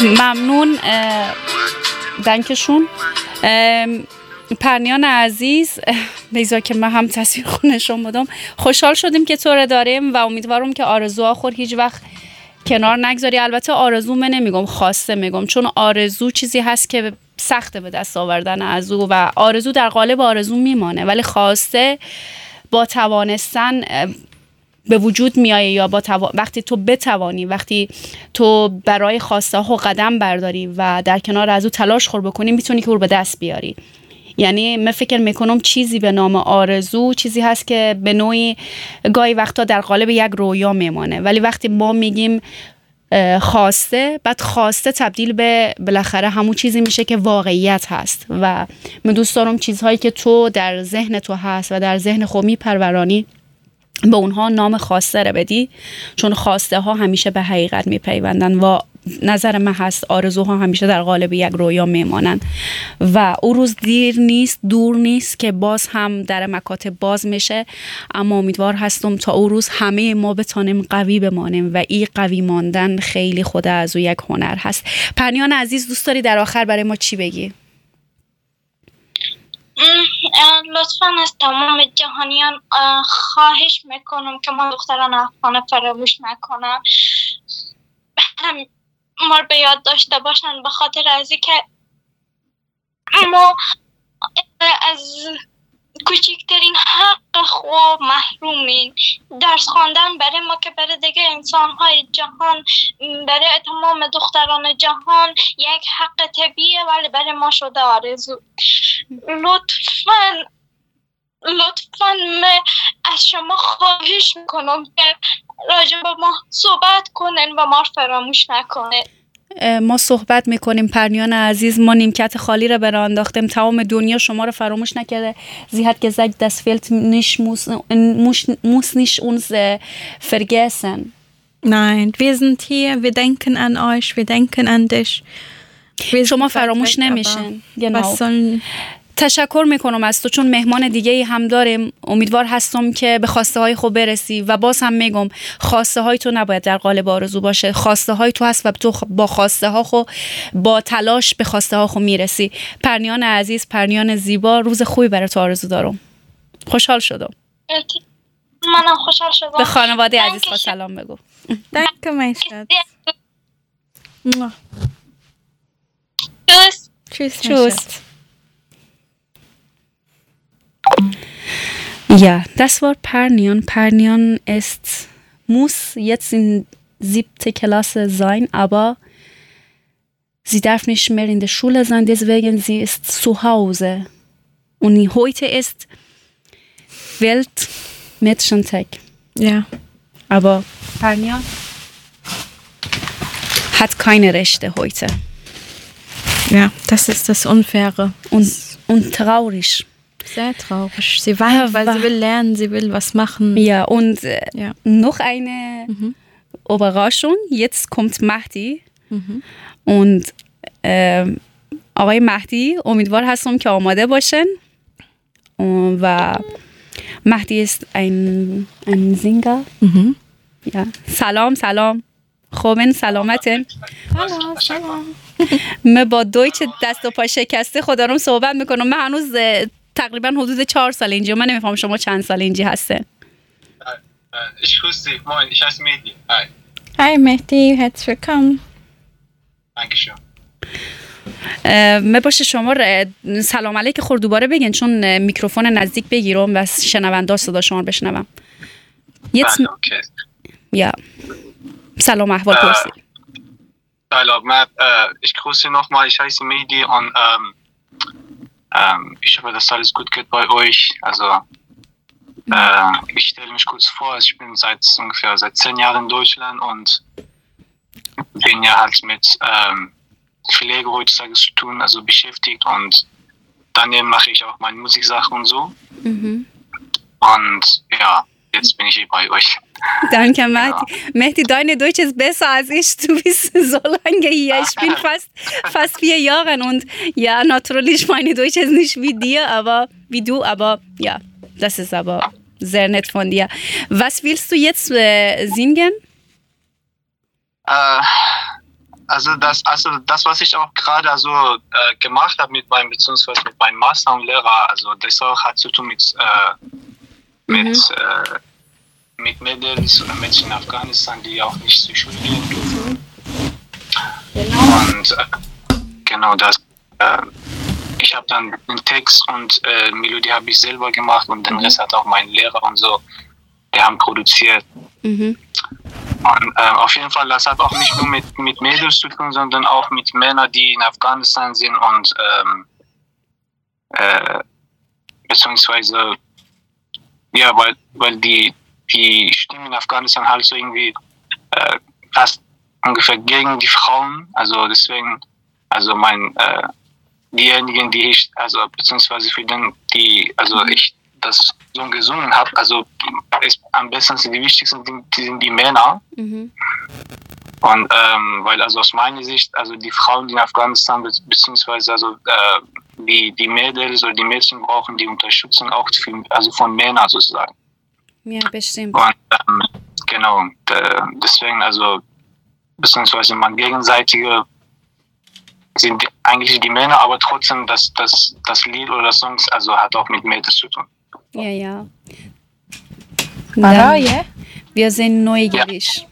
ممنون. دنکشون. پرنیان عزیز، بیزا که من هم تصویر خونه شما بدم، خوشحال شدیم که تو رو داریم و امیدوارم که آرزوها خود هیچ وقت کنار نگذاری. البته آرزو من نمیگم، خواسته میگم، چون آرزو چیزی هست که سخته به دست آوردن از او و آرزو در قالب آرزو میمانه، ولی خواسته با توانستن به وجود میایه یا وقتی تو بتوانی، وقتی تو برای خواسته ها قدم برداری و در کنار از او تلاش خور بکنی، میتونی که او رو به دست بیاری. یعنی من فکر میکنم چیزی به نام آرزو چیزی هست که به نوعی گاهی وقتا در قالب یک رویا میمانه، ولی وقتی ما میگیم خواسته، بعد خواسته تبدیل به بالاخره همون چیزی میشه که واقعیت هست. و من دوست دارم چیزهایی که تو در ذهن تو هست و در ذهن خود میپرورانی به اونها نام خواسته رو بدی، چون خواسته ها همیشه به حقیقت میپیوندن و نظر من هست آرزوها همیشه در قالب یک رویا میمانن و او روز دیر نیست، دور نیست که باز هم در مکاتب باز میشه. اما امیدوار هستم تا او روز همه ما بتانیم قوی بمانیم و این قوی ماندن خیلی خود از او یک هنر هست. پرنیان عزیز، دوست داری در آخر برای ما چی بگی؟ لطفاً از تمام جهانیان خواهش میکنم که ما دختران افغان فراموش نکنن، ما رو به یاد داشته باشن، به خاطر ازی که ما از کوچکترین حق خود محرومین. درس خواندن برای ما که برای دیگه انسان‌های جهان، برای تمام دختران جهان یک حق طبیعیه، ولی برای ما شده آرزو. لطفاً من از شما خواهش میکنم که راجع به ما صحبت کنن و ما فراموش نکنه. ما صحبت میکنیم پرنیان عزیز، ما نیمکت خالی را برای انداختیم، تمام دنیا شما رو فراموش نکرده. Sie hat gesagt, das fehlt nicht, muss nicht uns vergessen. Nein, wir sind hier, wir denken an euch, wir denken an dich. شما فراموش نمیشن. تشکر میکنم از تو، چون مهمان دیگه هم داریم. امیدوار هستم که به خواسته های خود برسی و باز هم میگم خواسته های تو نباید در قالب آرزو باشه. خواسته های تو هست و تو با خواسته ها خود، با تلاش به خواسته ها خود میرسی. پرنیان عزیز، پرنیان زیبا، روز خوبی برای تو آرزو دارم. خوشحال شدم. منم خوشحال شدم. به خانواده عزیز خود سلام بگو. Danke mein Schatz. Tschüss. Ja, das war Pernion. Pernion muss jetzt in 7. Klasse sein, aber sie darf nicht mehr in der Schule sein, deswegen sie ist zu Hause. Und heute ist Weltmädchentag. Ja. Aber Pernion hat keine Rechte heute. Ja, das ist das Unfaire. Und traurig. Sehr traurig. Sie weint, weil sie will lernen, sie will was machen. Ja, und noch eine Überraschung. Jetzt kommt Mahdi. Und آقای مهدی امیدوار هستم که آماده باشن. و مهدی ist ein Singer. Ja. سلام. خوبن، سلامتن. سلام. من با دویچ دست و پا شکسته خدا رو صحبت میکنم. من هنوز تقریبا حدود 4 سال اینجا. من نمیفهم شما چند سال اینجا هستن. Ich grüße dich. Moin, ich heiße Mehdi. Hi. Hi Mehdi, herzlich willkommen. Dankeschön. من باشه شما سلام علیک خور دوباره بگین، چون میکروفون نزدیک بگیرم و شنونده صدا شما رو بشنوم. Okay. Ja. سلام احوال پرسی. Salam, ich grüße nochmal. Ich heiße Mehdi und ich hoffe, dass alles gut geht bei euch. Also ich stelle mich kurz vor, ich bin ungefähr seit 10 Jahren in Deutschland und bin ja halt mit Pflege heutzutage zu tun, also beschäftigt, und daneben mache ich auch meine Musiksachen und so. Und ja, jetzt bin ich hier bei euch. Danke, Mehdi. Mehdi, deine Deutsch ist besser als ich. Du bist so lange hier. Ich bin fast 4 Jahre und ja, natürlich meine Deutsch ist nicht wie du, aber ja, das ist aber sehr nett von dir. Was willst du jetzt singen? das, was ich auch gerade gemacht habe beziehungsweise mit meinem Master und Lehrer, also das auch hat zu tun mit Mädels oder Mädchen in Afghanistan, die auch nicht zur Schule gehen dürfen. Genau. Und genau das. Ich habe dann den Text und Melodie habe ich selber gemacht und den Rest hat auch mein Lehrer und so, die haben produziert. Und auf jeden Fall, das hat auch nicht nur mit Mädels zu tun, sondern auch mit Männern, die in Afghanistan sind und beziehungsweise ja, weil die Stimmen in Afghanistan halt so irgendwie fast ungefähr gegen die Frauen, also deswegen, also diejenigen, die ich, also beziehungsweise für ich das so gesungen habe, also am besten sind die wichtigsten, die sind die Männer. Und weil also aus meiner Sicht, also die Frauen, die in Afghanistan beziehungsweise die Mädels oder die Mädchen brauchen die Unterstützung auch von Männern sozusagen. Ja, bestimmt. Und genau, deswegen beziehungsweise man gegenseitige sind eigentlich die Männer, aber trotzdem das Lied oder das Songs hat auch mit Mädels zu tun. Ja. برای Wir sind neugierig.